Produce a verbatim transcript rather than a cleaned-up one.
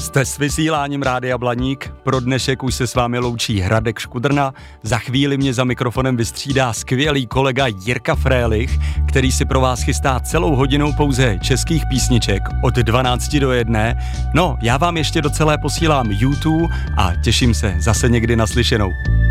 Jste s vysíláním Rádia Blaník, pro dnešek už se s vámi loučí Hradek Škudrna, za chvíli mě za mikrofonem vystřídá skvělý kolega Jirka Frélich, který si pro vás chystá celou hodinu pouze českých písniček od dvanácti do jedné. No, já vám ještě do celé posílám YouTube a těším se zase někdy naslyšenou.